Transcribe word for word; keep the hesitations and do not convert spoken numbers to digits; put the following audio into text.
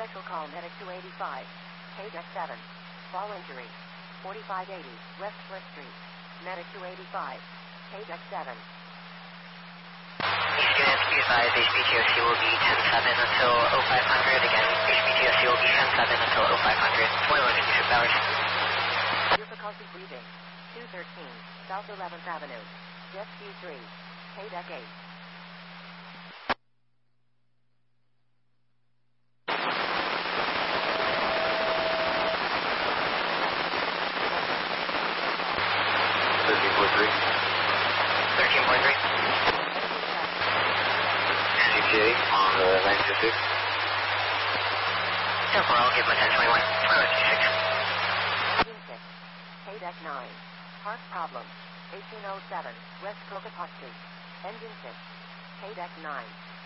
Special call medic two eighty-five. K-Deck seven. Fall injury. forty-five eighty West First Street. Medic two eighty-five. K-Deck seven. East units, be advised, H B T O C will be ten seven until oh five hundred. Again, H B T O C will be ten seven until oh five hundred. twenty-one fifty-six hours. Difficulty breathing. two thirteen South eleventh Avenue. Jet Q three. K-Deck eight. thirteen point three. thirteen point three. C T A on uh, nine two six. ten four, I'll give him a ten twenty-one. twenty-one fifty-six. Engine six. K-Deck nine. Park problem. eighteen oh seven West Cocopah Street. Engine six. K-Deck nine.